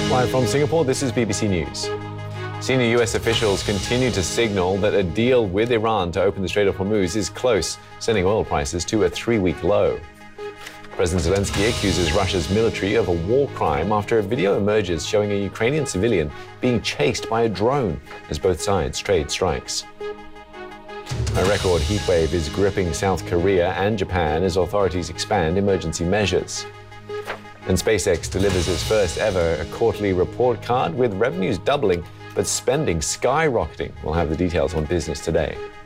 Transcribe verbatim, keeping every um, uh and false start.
Live from Singapore, this is B B C News. Senior U S officials continue to signal that a deal with Iran to open the Strait of Hormuz is close, sending oil prices to a three-week low. President Zelensky accuses Russia's military of a war crime after a video emerges showing a Ukrainian civilian being chased by a drone as both sides trade strikes. A record heatwave is gripping South Korea and Japan as authorities expand emergency measures. And SpaceX delivers its first ever quarterly report card with revenues doubling but spending skyrocketing. We'll have the details on Business Today.